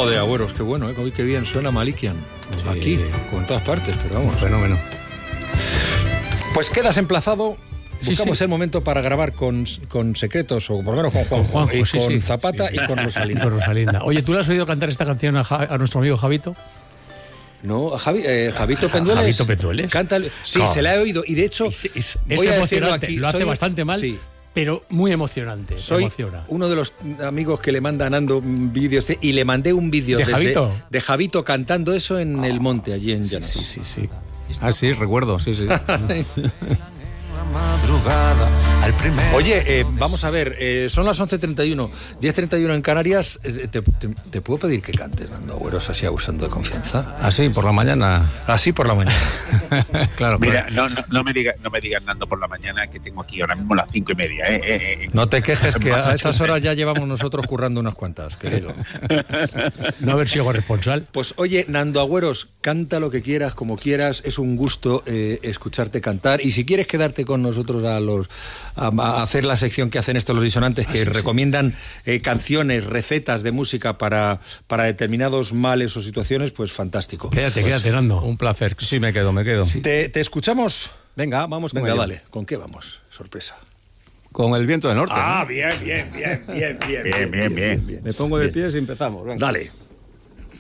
Joder, Agüeros, qué bueno, qué bien suena Malikian. Sí. Aquí, como en todas partes, pero vamos. Fenómeno. Pues quedas emplazado. Buscamos sí. el momento para grabar con Secretos, o por lo menos con Juanjo, y con Zapata y con Rosalinda. Con Rosalinda. Oye, ¿tú le has oído cantar esta canción a nuestro amigo Javito? No, Javito Pendueles. Javito Pendueles. Canta, sí, no. Se la he oído. Y de hecho, es voy a decirlo aquí. Lo hace bastante mal, sí, pero muy emocionante. Soy uno de los amigos que le manda a Nando vídeos y le mandé un vídeo de Javito cantando eso en el monte, allí en Llanos. Sí. Ah, sí, recuerdo, sí. Oye, vamos a ver, son las 11:31, 10:31 en Canarias. ¿Te puedo pedir que cantes, Nando Agüeros, así abusando de confianza? Así, por la mañana. Así por la mañana. Claro. Mira, no me digas, Nando, por la mañana, que tengo aquí ahora mismo las 5:30. No te quejes, que a esas horas ya llevamos nosotros currando unas cuantas, querido. No haber sido corresponsal. Pues oye, Nando Agüeros, canta lo que quieras, como quieras. Es un gusto escucharte cantar. Y si quieres quedarte con nosotros a hacer la sección que hacen estos los disonantes, que recomiendan canciones, recetas de música para determinados males o situaciones, pues fantástico. Quédate, Nando. Un placer. Sí, me quedo. Sí. ¿Te escuchamos? Venga, vamos con ello. Venga, dale. ¿Con qué vamos? Sorpresa. Con El viento del norte. Ah, ¿no? bien. Me pongo de pies y empezamos. Venga. Dale.